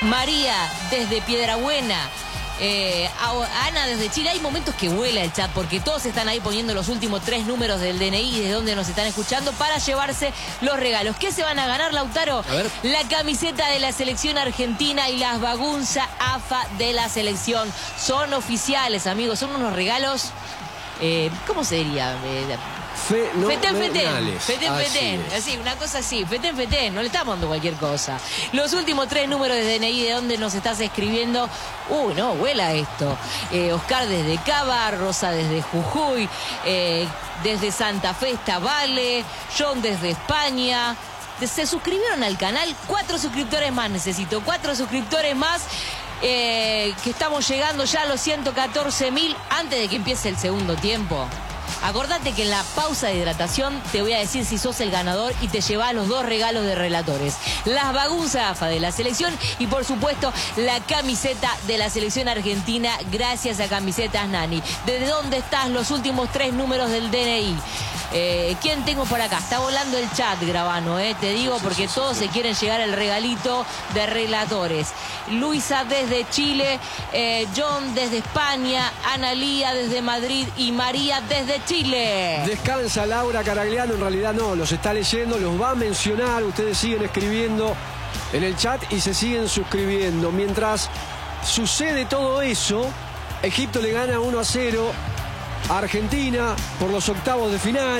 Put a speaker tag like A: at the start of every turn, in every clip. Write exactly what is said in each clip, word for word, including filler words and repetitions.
A: María desde Piedrabuena. Eh, Ana desde Chile. Hay momentos que vuela el chat porque todos están ahí poniendo los últimos tres números del D N I de donde nos están escuchando para llevarse los regalos. ¿Qué se van a ganar, Lautaro?
B: A ver.
A: La camiseta de la selección argentina y las bagunza A F A de la selección. Son oficiales, amigos, son unos regalos, eh, ¿cómo se diría? Eh,
B: Fe, no,
A: fetén, fetén, fetén,
B: así
A: fetén,
B: es.
A: así, una cosa así, fetén, fetén, no le estamos dando cualquier cosa. Los últimos tres números de D N I de donde nos estás escribiendo. Uy, no, vuela esto. Eh, Oscar desde Cava, Rosa desde Jujuy, eh, desde Santa Fe está Vale, John desde España. Se suscribieron al canal, cuatro suscriptores más necesito, cuatro suscriptores más. Eh, que estamos llegando ya a los ciento catorce mil antes de que empiece el segundo tiempo. Acordate que en la pausa de hidratación te voy a decir si sos el ganador y te llevas los dos regalos de relatores. Las bagunzas A F A de la selección y por supuesto la camiseta de la selección argentina gracias a Camisetas Nani. ¿Desde dónde estás? Los últimos tres números del D N I. Eh, ¿Quién tengo por acá? Está volando el chat, Grabano, eh, te digo, porque todos se quieren llegar al regalito de relatores. Luisa desde Chile, eh, John desde España, Analía desde Madrid y María desde Chile.
B: Descansa Laura Caragliano, en realidad no, los está leyendo, los va a mencionar, ustedes siguen escribiendo en el chat y se siguen suscribiendo. Mientras sucede todo eso, Egipto le gana uno a cero a Argentina por los octavos de final.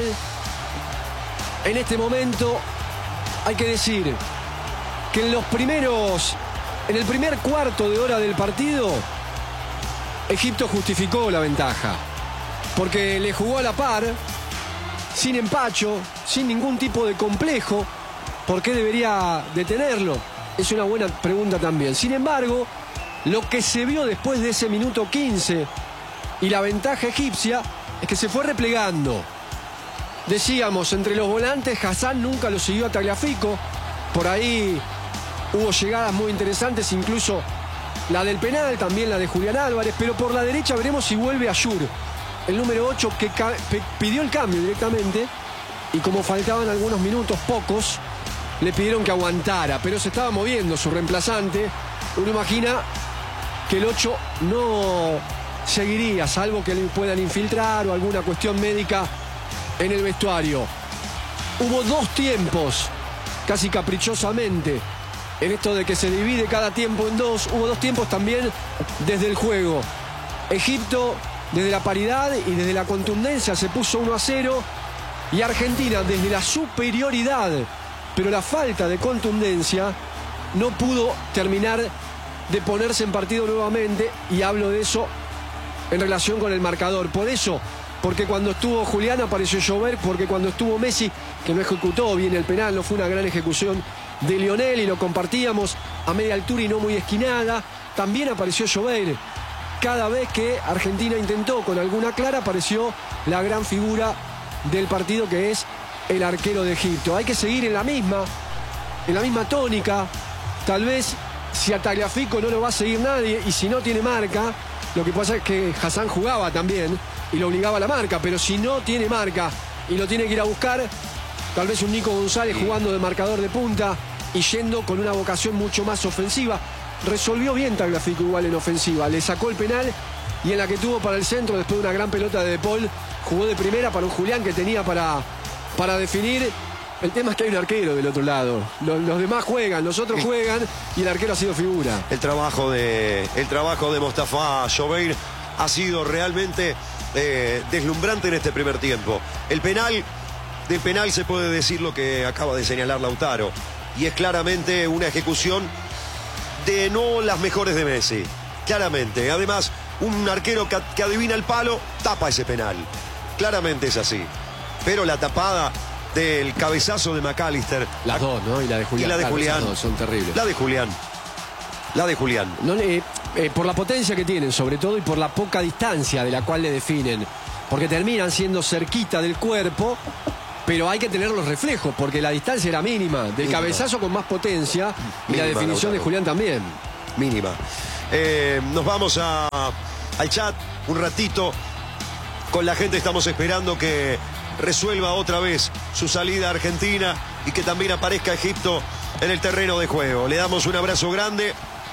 B: En este momento hay que decir que en los primeros, en el primer cuarto de hora del partido, Egipto justificó la ventaja, porque le jugó a la par, sin empacho, sin ningún tipo de complejo. ¿Por qué debería detenerlo? Es una buena pregunta también. Sin embargo, lo que se vio después de ese minuto quince y la ventaja egipcia es que se fue replegando. Decíamos, entre los volantes, Hassan nunca lo siguió a Tagliafico. Por ahí hubo llegadas muy interesantes, incluso la del penal, también la de Julián Álvarez. Pero por la derecha veremos si vuelve Ayur, el número ocho, que pidió el cambio directamente. Y como faltaban algunos minutos, pocos, le pidieron que aguantara. Pero se estaba moviendo su reemplazante. Uno imagina que el ocho no seguiría, salvo que le puedan infiltrar o alguna cuestión médica en el vestuario. Hubo dos tiempos, casi caprichosamente, en esto de que se divide cada tiempo en dos. Hubo dos tiempos también desde el juego. Egipto, desde la paridad y desde la contundencia, se puso uno a cero. Y Argentina, desde la superioridad, pero la falta de contundencia, no pudo terminar de ponerse en partido nuevamente. Y hablo de eso en relación con el marcador. Por eso, porque cuando estuvo Julián apareció Llover, porque cuando estuvo Messi, que no ejecutó bien el penal, no fue una gran ejecución de Lionel y lo compartíamos a media altura y no muy esquinada, también apareció Llover. Cada vez que Argentina intentó con alguna clara, apareció la gran figura del partido, que es el arquero de Egipto. Hay que seguir en la misma, en la misma tónica. Tal vez si a Tagliafico no lo va a seguir nadie y si no tiene marca, lo que pasa es que Hassan jugaba también y lo obligaba a la marca, pero si no tiene marca y lo tiene que ir a buscar, tal vez un Nico González jugando de marcador de punta y yendo con una vocación mucho más ofensiva. Resolvió bien Tagliafico igual en ofensiva, le sacó el penal y en la que tuvo para el centro, después de una gran pelota de De Paul, jugó de primera para un Julián que tenía para, para definir. El tema es que hay un arquero del otro lado. Los, los demás juegan, los otros juegan y el arquero ha sido figura.
C: El trabajo de, el trabajo de Mostafa Llover ha sido realmente eh, deslumbrante en este primer tiempo. El penal, del penal se puede decir lo que acaba de señalar Lautaro. Y es claramente una ejecución de no las mejores de Messi. Claramente. Además, un arquero que, que adivina el palo, tapa ese penal. Claramente es así. Pero la tapada del cabezazo de McAllister.
B: Las dos, ¿no? Y la de Julián.
C: Y la de
B: claro,
C: Julián.
B: Dos son terribles.
C: La de Julián. La de Julián.
B: No, eh, eh, por la potencia que tienen, sobre todo, y por la poca distancia de la cual le definen. Porque terminan siendo cerquita del cuerpo, pero hay que tener los reflejos, porque la distancia era mínima. Del
C: Mínima.
B: Cabezazo con más potencia y
C: Mínima,
B: la definición
C: Lautaro.
B: de Julián también.
C: Mínima. Eh, nos vamos a, al chat un ratito. Con la gente estamos esperando que resuelva otra vez su salida a Argentina y que también aparezca Egipto en el terreno de juego. Le damos un abrazo grande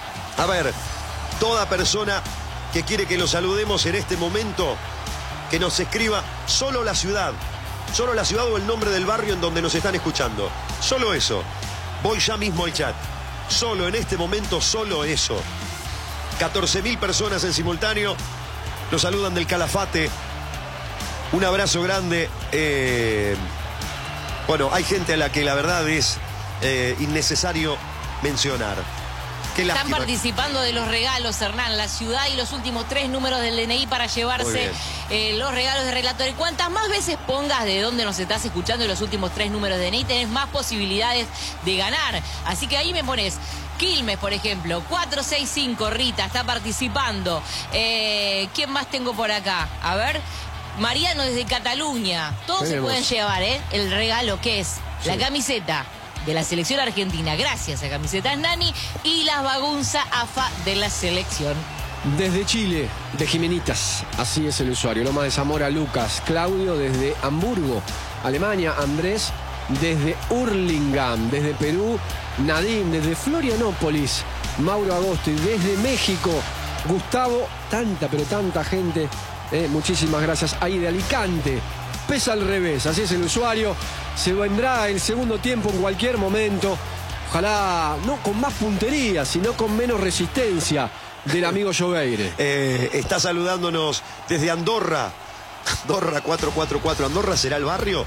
C: A ver, toda persona que quiere que lo saludemos en este momento, que nos escriba solo la ciudad, solo la ciudad o el nombre del barrio en donde nos están escuchando. Solo eso. Voy ya mismo al chat. Solo en este momento, solo eso. catorce mil personas en simultáneo. Nos saludan del Calafate. Un abrazo grande. Eh, bueno, hay gente a la que la verdad es eh, innecesario mencionar. Qué
A: Están
C: lástima.
A: participando de los regalos, Hernán, la ciudad y los últimos tres números del D N I para llevarse eh, los regalos de Relator. Y cuantas más veces pongas de dónde nos estás escuchando y los últimos tres números de D N I, tenés más posibilidades de ganar. Así que ahí me pones Quilmes, por ejemplo, cuatro seis cinco, Rita, está participando. Eh, ¿Quién más tengo por acá? A ver, Mariano desde Cataluña. Todos
B: Tenemos.
A: se pueden llevar, ¿eh? El regalo que es
B: Sí.
A: la camiseta de la selección argentina, gracias a Camisetas Nani, y las bagunza A F A de la selección.
B: Desde Chile, de Jimenitas, así es el usuario. Loma de Zamora, Lucas. Claudio desde Hamburgo, Alemania. Andrés desde Hurlingham. Desde Perú, Nadim. Desde Florianópolis, Mauro Agosto. Y desde México, Gustavo. Tanta, pero tanta gente. Eh, muchísimas gracias. Ahí de Alicante. Pesa al revés, así es el usuario. Se vendrá el segundo tiempo en cualquier momento. Ojalá no con más puntería, sino con menos resistencia del amigo Joveire.
C: Eh, está saludándonos desde Andorra. Andorra cuatro cuatro cuatro. ¿Andorra será el barrio?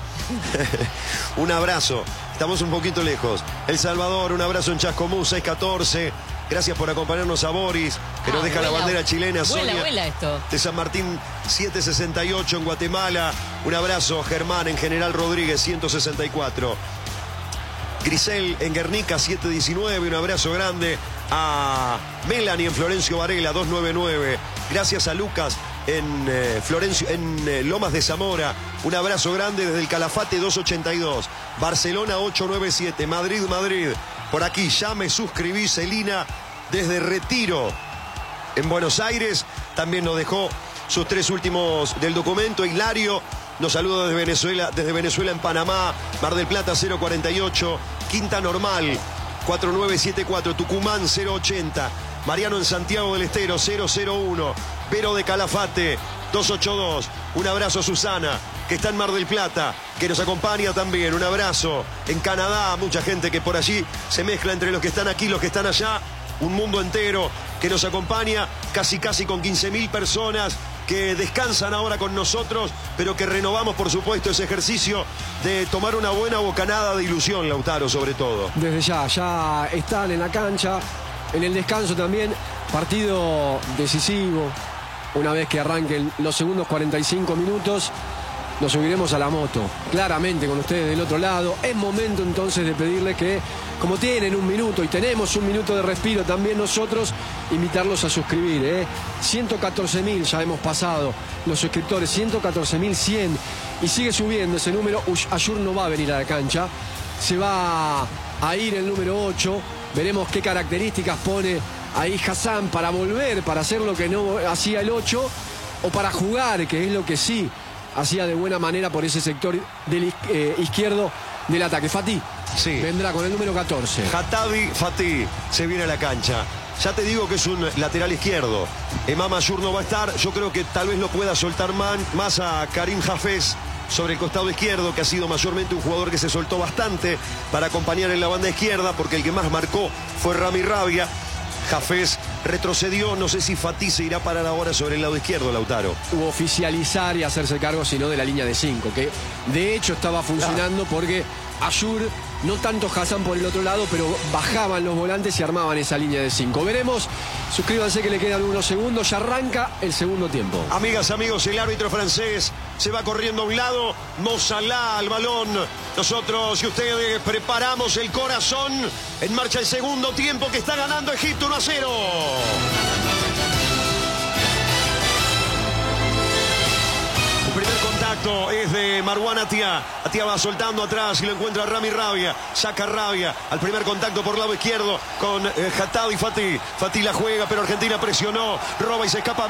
C: Un abrazo. Estamos un poquito lejos. El Salvador, un abrazo en Chascomús, seis catorce. Gracias por acompañarnos a Boris, que nos
A: Ah,
C: deja
A: vuela,
C: la bandera chilena.
A: vuela,
C: Sonia
A: vuela esto.
C: de San Martín, siete sesenta y ocho en Guatemala. Un abrazo, Germán en General Rodríguez, ciento sesenta y cuatro. Grisel en Guernica, siete diecinueve. Un abrazo grande a Melanie en Florencio Varela, dos noventa y nueve. Gracias a Lucas en, eh, Florencio, en eh, Lomas de Zamora. Un abrazo grande desde el Calafate, dos ochenta y dos. Barcelona, ocho noventa y siete. Madrid, Madrid. Por aquí ya me suscribí. Celina desde Retiro en Buenos Aires. También nos dejó sus tres últimos del documento. Hilario nos saluda desde Venezuela, desde Venezuela en Panamá. Mar del Plata, cero cuarenta y ocho. Quinta Normal, cuatro nueve siete cuatro. Tucumán, cero ochenta. Mariano en Santiago del Estero, cero cero uno. Vero de Calafate, dos ochenta y dos. Un abrazo a Susana, que está en Mar del Plata, que nos acompaña también. Un abrazo en Canadá. Mucha gente que por allí se mezcla entre los que están aquí y los que están allá. Un mundo entero que nos acompaña, casi casi con quince mil personas que descansan ahora con nosotros, pero que renovamos, por supuesto, ese ejercicio de tomar una buena bocanada de ilusión, Lautaro, sobre todo.
B: Desde ya, ya están en la cancha, en el descanso también, partido decisivo. Una vez que arranquen los segundos cuarenta y cinco minutos, nos subiremos a la moto, claramente con ustedes del otro lado. Es momento entonces de pedirles que, como tienen un minuto y tenemos un minuto de respiro también nosotros, invitarlos a suscribir. ¿eh? ciento catorce mil ya hemos pasado los suscriptores, ciento catorce mil cien, y sigue subiendo ese número. Ayur no va a venir a la cancha, se va a ir el número ocho. Veremos qué características pone ahí Hassan para volver, para hacer lo que no hacía el ocho, o para jugar, que es lo que sí hacía de buena manera por ese sector del eh, izquierdo del ataque. Fatih
C: Sí.
B: vendrá con el número catorce.
C: Hatabi Fatih se viene a la cancha. Ya te digo que es un lateral izquierdo. Emam Ayur no va a estar. Yo creo que tal vez lo pueda soltar man, más a Karim Hafez sobre el costado izquierdo, que ha sido mayormente un jugador que se soltó bastante para acompañar en la banda izquierda, porque el que más marcó fue Rami Rabia. Hafez retrocedió. No sé si Fatih se irá a parar ahora sobre el lado izquierdo, Lautaro.
B: O oficializar y hacerse cargo, sino de la línea de cinco, que de hecho estaba funcionando porque Ayur, no tanto Hassan por el otro lado, pero bajaban los volantes y armaban esa línea de cinco. Veremos, suscríbanse que le quedan unos segundos, ya arranca el segundo tiempo.
C: Amigas, amigos, el árbitro francés se va corriendo a un lado, Mo Salah al balón. Nosotros y ustedes preparamos el corazón. En marcha el segundo tiempo, que está ganando Egipto uno a cero. El primer contacto es de Marwan Atia. Atia va soltando atrás y lo encuentra Rami Rabia. Saca Rabia al primer contacto por lado izquierdo con eh, Hatabi Fatih. Fatih la juega, pero Argentina presionó. Roba y se escapa